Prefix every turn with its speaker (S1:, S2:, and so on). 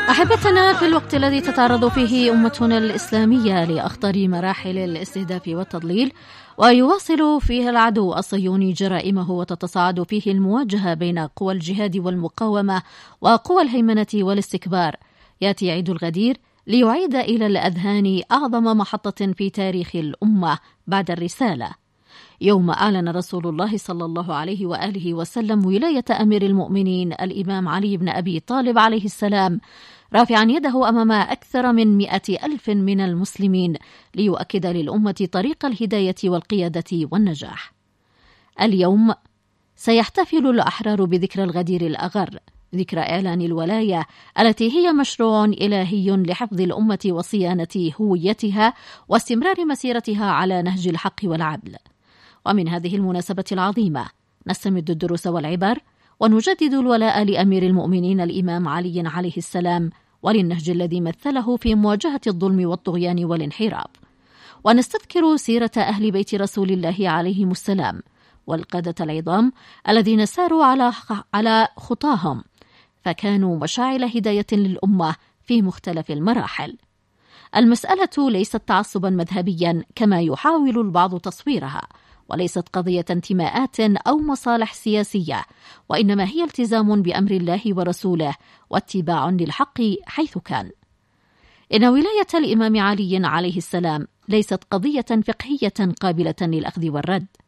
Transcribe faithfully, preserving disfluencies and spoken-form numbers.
S1: أحبتنا، في الوقت الذي تتعرض فيه أمتنا الإسلامية لأخطر مراحل الاستهداف والتضليل، ويواصل فيه العدو الصهيوني جرائمه، وتتصاعد فيه المواجهة بين قوى الجهاد والمقاومة وقوى الهيمنة والاستكبار، يأتي عيد الغدير ليعيد إلى الأذهان أعظم محطة في تاريخ الأمة بعد الرسالة، يوم أعلن رسول الله صلى الله عليه وآله وسلم ولاية أمير المؤمنين الإمام علي بن أبي طالب عليه السلام، رافعا يده أمام أكثر من مئة ألف من المسلمين ليؤكد للأمة طريق الهداية والقيادة والنجاح. اليوم سيحتفل الأحرار بذكرى الغدير الأغر، ذكرى إعلان الولاية التي هي مشروع إلهي لحفظ الأمة وصيانة هويتها واستمرار مسيرتها على نهج الحق والعدل. ومن هذه المناسبة العظيمة نستمد الدروس والعبر، ونجدد الولاء لأمير المؤمنين الإمام علي عليه السلام وللنهج الذي مثله في مواجهة الظلم والطغيان والانحراف، ونستذكر سيرة أهل بيت رسول الله عليهم السلام والقادة العظام الذين ساروا على على خطاهم، فكانوا مشاعل هداية للأمة في مختلف المراحل. المسألة ليست تعصبا مذهبيا كما يحاول البعض تصويرها، وليست قضية انتماءات أو مصالح سياسية، وإنما هي التزام بأمر الله ورسوله واتباع للحق حيث كان. إن ولاية الإمام علي عليه السلام ليست قضية فقهية قابلة للأخذ والرد،